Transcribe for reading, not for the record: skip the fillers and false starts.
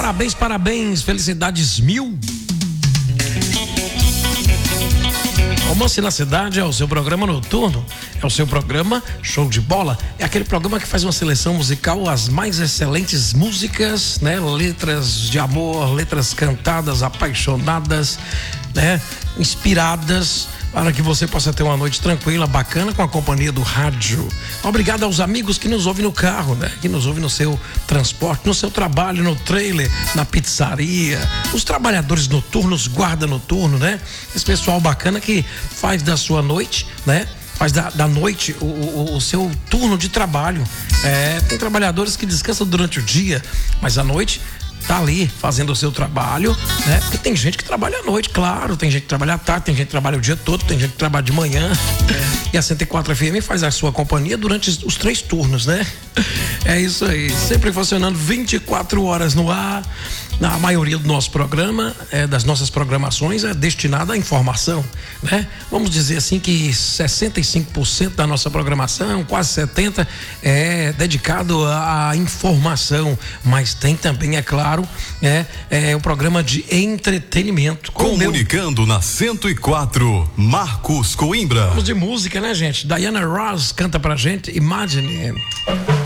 Parabéns, parabéns, felicidades mil. Romance na Cidade é o seu programa noturno, é o seu programa Show de Bola, é aquele programa que faz uma seleção musical, as mais excelentes músicas, né? Letras de amor, letras cantadas, apaixonadas, né? Inspiradas, para que você possa ter uma noite tranquila, bacana, com a companhia do rádio. Obrigado aos amigos que nos ouvem no carro, né? Que nos ouvem no seu transporte, no seu trabalho, no trailer, na pizzaria, os trabalhadores noturnos, guarda noturno, né? Esse pessoal bacana que faz da sua noite, né? Faz da noite o seu turno de trabalho. Tem trabalhadores que descansam durante o dia, mas à noite tá ali fazendo o seu trabalho, né? Porque tem gente que trabalha à noite, claro, tem gente que trabalha à tarde, tem gente que trabalha o dia todo, tem gente que trabalha de manhã. E a 104 FM faz a sua companhia durante os 3 turnos, né? É isso aí, sempre funcionando 24 horas no ar. A maioria do nosso programa, das nossas programações, é destinada à informação, né? Vamos dizer assim que 65% da nossa programação, quase 70%, é dedicado à informação, mas tem também, é claro, o programa de entretenimento. Comunicando na 104, Marcos Coimbra. Vamos de música, né, gente? Diana Ross canta pra gente Imagine.